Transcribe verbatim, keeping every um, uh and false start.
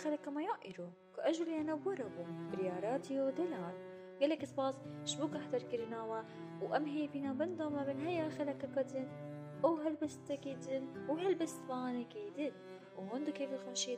خلك ما يائرو كأجل أنا وربو برياراتي ودلال قالك سباس شبوك أحضر كرناوا وأمهي بنا بندو ما بين هيا خلك كدن أو هلبست كيدن وهلبست بانا كيدن وهندو كيف الخنشيد